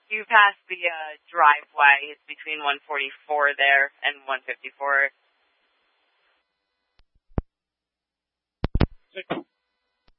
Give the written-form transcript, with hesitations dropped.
You pass the driveway. It's between 144 there and 154.